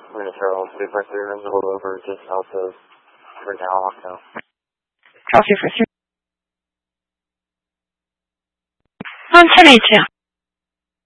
We're going to throw 353 rooms a little over just south of Verdell, Octo. Call 353. On 1082.